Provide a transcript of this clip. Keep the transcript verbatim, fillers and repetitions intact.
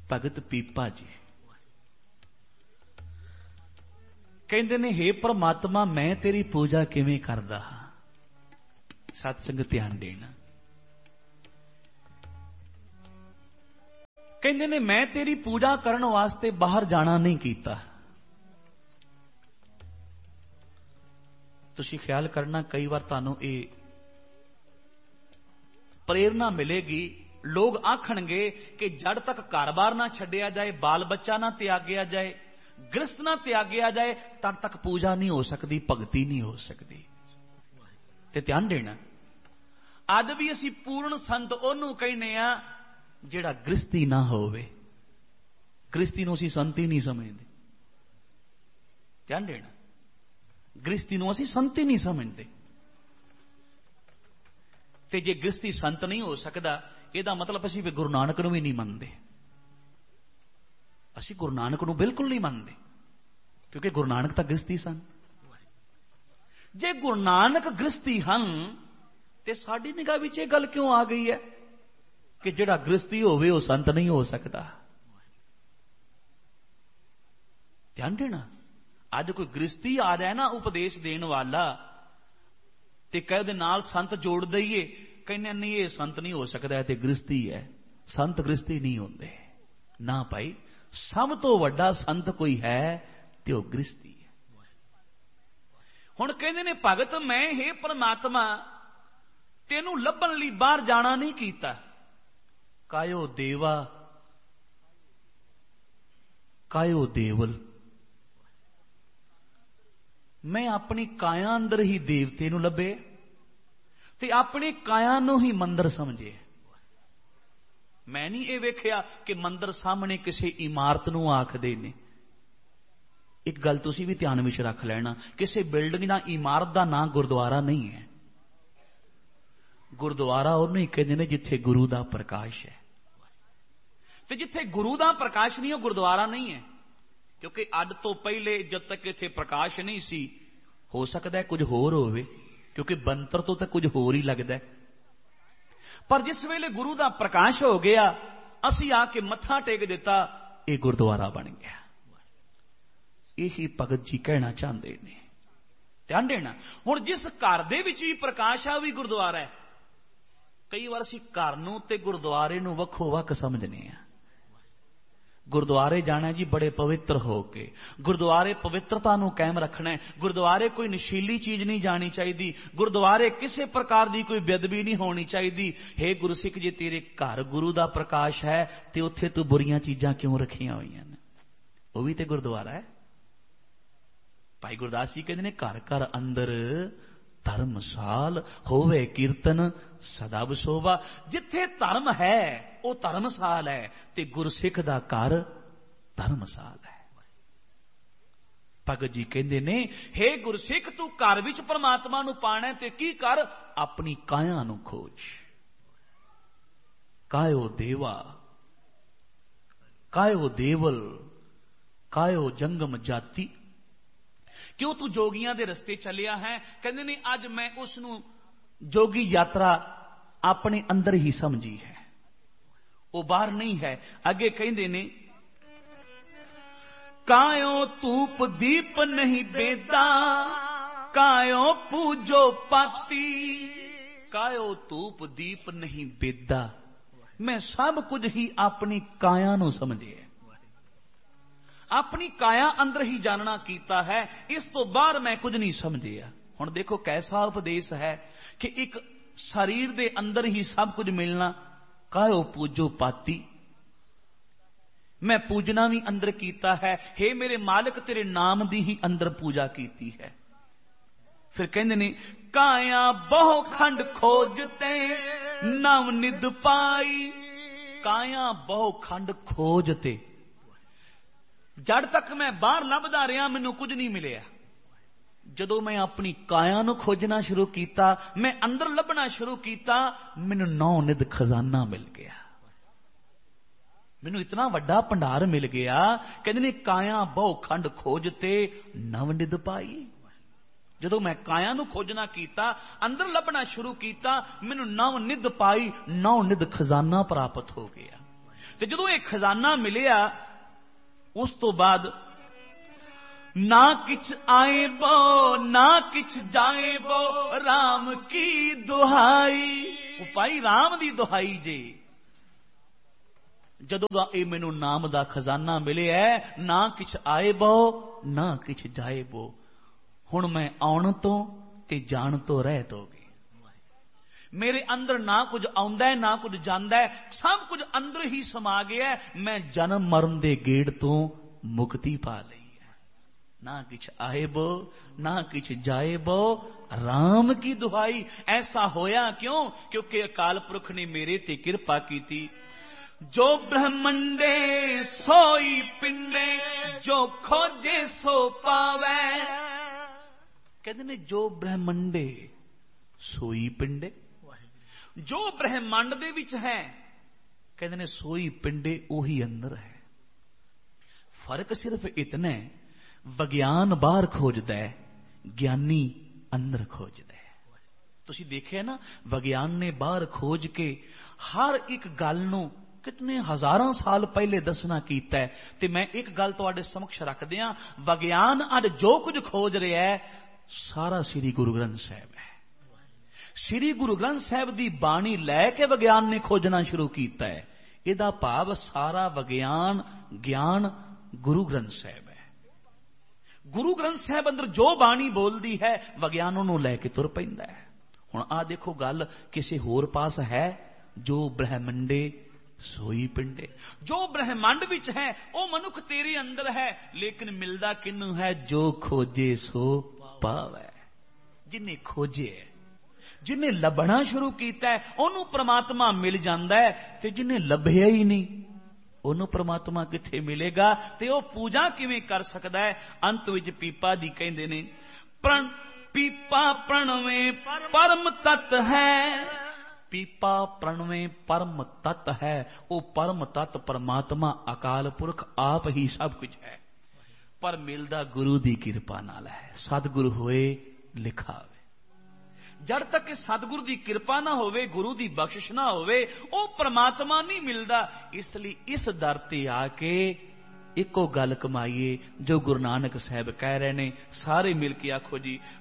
भगत पीपा जी कहते ने, हे परमात्मा मैं तेरी पूजा किवें करदा हां। सत्संग ध्यान देना। कहते ने, मैं तेरी पूजा करने वास्ते बाहर जाना नहीं कीता। तुसीं ख्याल करना, कई बार तुहानूं ये प्रेरणा मिलेगी, लोग आखणगे कि जड़ तक घर बार ना छड्डिया जाए, बाल बच्चा ना त्यागया जाए, गृहस्थ ना त्यागया जाए, तद तक पूजा नहीं हो सकती, भगती नहीं हो सकती। ते ध्यान देना, अज भी असी पूर्ण संत ओनू कहने आ जिहड़ा गृहस्थी ना होवे। गृहस्थी नूं असी संत ही नहीं समझते। ध्यान देना, गृहस्थी नूं असी संत ही नहीं समझते। ते जे गृहस्थी संत नहीं हो सकता, ਇਹਦਾ मतलब असी भी गुरु नानक नूं भी नहीं मनते। असी गुरु नानक नूं बिल्कुल नहीं मनते, क्योंकि गुरु नानक तां गृहस्थी सन। जे गुरु नानक गृहस्थी हन ते साडी निगाह विच इह गल क्यों आ गई है कि जिहड़ा गृहस्थी होवे वो संत नहीं हो सकता। ध्यान देना, अज कोई गृहस्थी आ जाए ना उपदेश देने वाला, ते कह दे नाल संत जोड़ दईए, कहने नहीं ये संत नहीं हो सकता, है ते गृहस्थी है। संत गृहस्थी नहीं होंदे ना भाई। सब तो वड्डा संत कोई है ते वो गृहस्थी है। हुण कहंदे ने, भगत मैं हे परमात्मा तेनू लभण लई बाहर जाना नहीं कीता। कायो देवा कायो देवल, मैं अपनी काया अंदर ही देवते नूं लभे ते अपनी काया नूं ही मंदिर समझे। मैं नहीं ये वेख्या कि मंदिर सामने किसी इमारत नूं आखदे ने। एक गल तुसीं भी ध्यान विच रख लेना, किसी बिल्डिंग दा इमारत दा नाम गुरुद्वारा नहीं है। गुरुद्वारा उहनूं ही कहंदे ने जिथे गुरु दा प्रकाश है, ते जिथे गुरु दा प्रकाश नहीं, वो गुरुद्वारा नहीं है। क्योंकि अज तो पहले जब तक इत्थे प्रकाश नहीं सी, हो सकता है कुछ होर होवे, क्योंकि बंतर तो तक कुछ होर ही लगता है। पर जिस वेले गुरु दा प्रकाश हो गया, असी आके मत्था टेक दिता, ये गुरुद्वारा बन गया। यही भगत जी कहना चाहते ने। ध्यान देना, हुण जिस घर दे विच भी प्रकाश आ, भी गुरुद्वारा है। कई बार असी घर नूं ते गुरुद्वारे नूं वक्खो वक् समझने आ। गुरुद्वारे जाना जी बड़े पवित्र होके, गुरुद्वारे पवित्रता नूं कायम रखना है। गुरुद्वारे कोई नशीली चीज नहीं जानी चाहिए, गुरुद्वारे किसी प्रकार की कोई बेदबी नहीं होनी चाहिए। हे गुरसिख जी, तेरे घर गुरु दा प्रकाश है ते उत्थे तू बुरियां चीजां क्यों रखियां होईयां ने? वो भी ते गुरुद्वारा है। भाई गुरदास जी कहते हैं, घर घर अंदर धर्मसाल होवे कीर्तन सदा विसोवा। जिथे धर्म है वो धर्मसाल है, ते गुरसिख दा घर धर्मसाल है। भगत जी कहते ने, हे गुरसिख तू घर विच परमात्मा नूं पाना ते की कर, अपनी काया नूं खोज। कायो देवा कायो देवल कायो जंगम जाति। क्यों तू जोगियां दे रस्ते चलिया है? कहते ने अज मैं उसनूं जोगी यात्रा अपने अंदर ही समझी है, वो बाहर नहीं है। अगे कहते ने, कायो धूप दीप नहीं बेदा, कायो पूजो पाती। कायो धूप दीप नहीं बेदा, मैं सब कुछ ही अपनी काया नूं समझे, अपनी काया अंदर ही जानना कीता है। इस तो बाहर मैं कुछ नहीं समझिया। हुण देखो कैसा उपदेश है कि एक शरीर दे अंदर ही सब कुछ मिलना। कायो पूजो पाती, मैं पूजना भी अंदर कीता है। हे मेरे मालिक, तेरे नाम दी ही अंदर पूजा कीती है। फिर कहंदे ने, काया बहु खंड खोजते नव निद पाई। काया बहु खंड खोजते, जड़ तक मैं बाहर लभदा रहा, मैनू कुछ नहीं मिलिया। जदों मैं अपनी काया नूं खोजना शुरू किया, मैं अंदर लभना शुरू किया, मैनू नौ निध खजाना मिल गया। मैनू इतना वड्डा भंडार मिल गया। कहते ने, काया बहु खंड खोजते नव निध पाई। जदों मैं काया नूं खोजना किया, अंदर लभना शुरू किया, मैनू नव निध पाई, नौ निध खजाना प्राप्त हो गया। ਤੇ ਜਦੋਂ ਇਹ ਖਜ਼ਾਨਾ ਮਿਲਿਆ ਉਸ ਤੋਂ ਬਾਅਦ ना किछ आए बो ना किछ जाए बो राम की दुहाई, भाई राम दी दुहाई जे जदों दा ए मैनू नाम दा खजाना मिले है, ना किछ आए बो ना किछ जाए बो, हुण मैं आउण तो ते जाण तो रह दोगे। मेरे अंदर ना कुछ आउंदा है ना कुछ जांदा है, सब कुछ अंदर ही समा गया है, मैं जन्म मरण दे गेड़ तो मुक्ति पा लई। ना किछ आए बो ना किछ जाए बो राम की दुहाई। ऐसा होया क्यों? क्योंकि अकाल पुरख ने मेरे ते कृपा की थी। जो ब्रह्मंडे सोई पिंडे जो खोजे सो पावे, कहते ने जो ब्रह्मंडे सोई पिंडे, जो ब्रह्मंड दे विच है कहते ने सोई पिंडे ओही अंदर है। फर्क सिर्फ इतना है, विज्ञान बाहर खोजदा है, ज्ञानी अंदर खोजदा है। तुसी देखिए ना, विज्ञान ने बाहर खोज के हर एक गल नूं कितने हजारों साल पहले दसना कीता है। ते मैं एक गल तुहाडे समक्ष रख दियां, विज्ञान अज जो कुछ खोज रहा है सारा श्री गुरु ग्रंथ साहिब है। श्री गुरु ग्रंथ साहिब दी बाणी लैके विज्ञान ने खोजना शुरू किया है। इहदा भाव सारा विज्ञान ज्ञान गुरु ग्रंथ साहिब है। गुरु ग्रंथ साहिब अंदर जो बाणी बोलती है विज्ञान उन्होंने लैके तुर पैंदा है। हुण आ देखो गल किसी होर पास है, जो ब्रह्मंडे सोई पिंडे, जो ब्रह्मंड विच है वो मनुख तेरे अंदर है, लेकिन मिलदा किनू है? जो खोजे सो पावे। जिन्हें खोजे है, जिन्हें लभना शुरू किया है उन्होंने परमात्मा मिल जाता है, ते जिन्हें लभ्या ही नहीं ਉਹਨੂੰ परमात्मा किथे मिलेगा? ते वो पूजा किवें कर सकता है? अंत विच पीपा दी कहंदे ने, प्रण पीपा प्रणवे परम तत्त है। पीपा प्रणवे परम तत्त है, वो परम तत्त परमात्मा अकाल पुरख आप ही सब कुछ है, पर मिलदा गुरु दी कृपा नाल है। सतगुरु होए लिखा होवे, जब तक सतगुरु की कृपा ना होवे, गुरु की बख्शिश ना होवे, वो परमात्मा नहीं मिलता। इसलिए इस दर ते आके एको गल कमाइए जो गुरु नानक साहब कह रहे ने, सारे मिल के आखो जी,